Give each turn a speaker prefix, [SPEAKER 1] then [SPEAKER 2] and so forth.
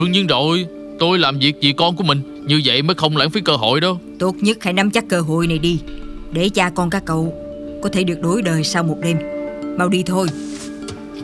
[SPEAKER 1] Đương nhiên rồi, tôi làm việc vì con của mình, như vậy mới không lãng phí cơ hội đó.
[SPEAKER 2] Tốt nhất hãy nắm chắc cơ hội này đi, để cha con các cậu có thể được đổi đời sau một đêm. Mau đi thôi.